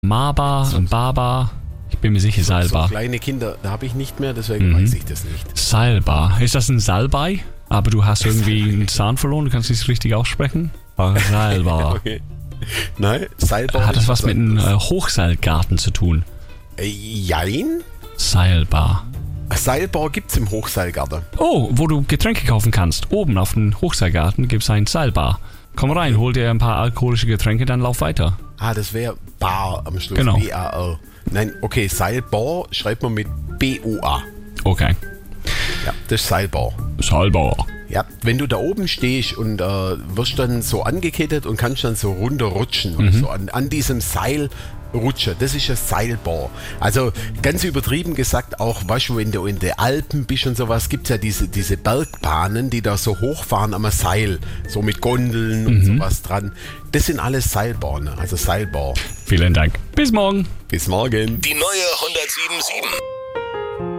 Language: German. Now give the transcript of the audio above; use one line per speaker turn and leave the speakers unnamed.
Marbar und Barbar. Ich bin mir sicher, Seilbar.
So kleine Kinder, da habe ich nicht mehr, deswegen weiß ich das nicht.
Seilbar. Ist das ein Salbei? Aber du hast irgendwie einen Zahn verloren, du kannst nicht richtig aussprechen? Seilbar.
Okay. Nein, Seilbar.
Hat das was mit einem Hochseilgarten zu tun?
Jein.
Seilbar.
Seilbar gibt es im Hochseilgarten.
Oh, wo du Getränke kaufen kannst. Oben auf dem Hochseilgarten gibt es ein Seilbar. Komm rein, hol dir ein paar alkoholische Getränke, dann lauf weiter.
Das wäre Bar am Schluss.
Genau.
B-A-R. Nein, okay, Seilbar schreibt man mit B-O-A.
Okay.
Ja, das ist Seilbar.
Seilbar.
Ja, wenn du da oben stehst und wirst dann so angekettet und kannst dann so runterrutschen und so an diesem Seil rutschen. Das ist ein Seilbar. Also ganz übertrieben gesagt auch, weißt du, wenn du in den Alpen bist und sowas, gibt es ja diese Bergbahnen, die da so hochfahren am Seil, so mit Gondeln und sowas dran. Das sind alles Seilbahnen, also Seilbar.
Vielen Dank. Bis morgen.
Bis morgen.
Die neue 107.7.